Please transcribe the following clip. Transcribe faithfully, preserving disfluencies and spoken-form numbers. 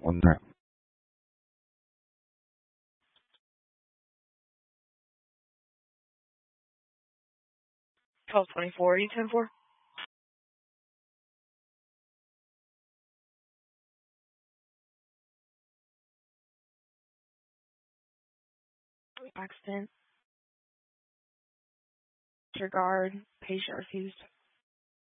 on that. twelve twenty-four, E ten four. Accident. Disregard. Patient refused.